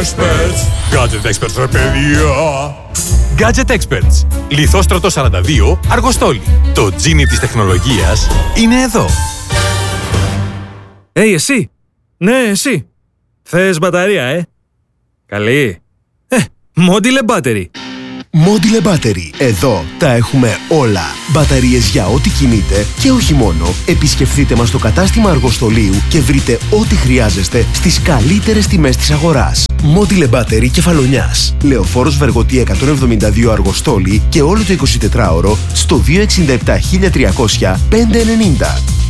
Experts. Gadget Experts, ρε παιδιά. Gadget Experts. Λιθόστρωτο 42, Αργοστόλη. Το τζίνι της τεχνολογίας είναι εδώ. Εσύ! Ναι, εσύ! Θες μπαταρία, Καλή! Module Battery! Module Battery. Εδώ τα έχουμε όλα. Μπαταρίες για ό,τι κινείτε και όχι μόνο. Επισκεφθείτε μας στο κατάστημα Αργοστολίου και βρείτε ό,τι χρειάζεστε στις καλύτερες τιμές της αγοράς. Module Battery Κεφαλονιάς. Λεωφόρος Βεργοτή 172 Αργοστόλη και όλο το 24ωρο στο 267 1300 590.